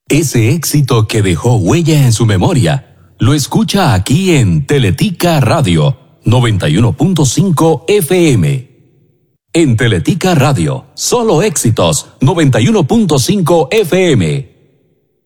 Ese éxito que dejó huella en su memoria, lo escucha aquí en Teletica Radio 91.5 FM. En Teletica Radio, solo éxitos 91.5 FM.